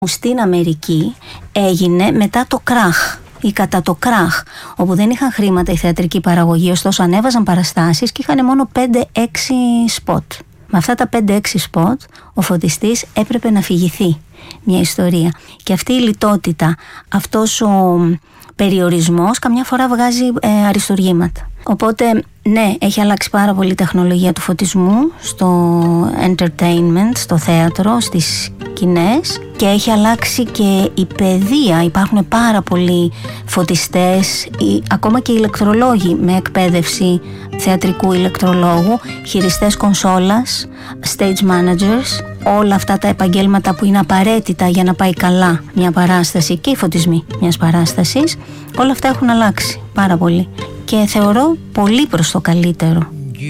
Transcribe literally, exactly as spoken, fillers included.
Στην Αμερική έγινε μετά το κράχ ή κατά το κράχ, όπου δεν είχαν χρήματα η θεατρική παραγωγή, ωστόσο ανέβαζαν παραστάσεις και είχαν μόνο πέντε έξι σποτ. Με αυτά τα πέντε έξι σποτ ο φωτιστής έπρεπε να φυγηθεί μια ιστορία. Και αυτή η λιτότητα, αυτός ο περιορισμός καμιά φορά βγάζει ε, αριστουργήματα. Οπότε ναι, έχει αλλάξει πάρα πολύ η τεχνολογία του φωτισμού στο entertainment, στο θέατρο, στις σκηνές, και έχει αλλάξει και η παιδεία. Υπάρχουν πάρα πολλοί φωτιστές, ή, ακόμα και ηλεκτρολόγοι με εκπαίδευση θεατρικού ηλεκτρολόγου, χειριστές κονσόλας, stage managers, όλα αυτά τα επαγγέλματα που είναι απαραίτητα για να πάει καλά μια παράσταση, και οι φωτισμοί μιας παράστασης, όλα αυτά έχουν αλλάξει πάρα πολύ και θεωρώ πολύ προς το καλύτερο.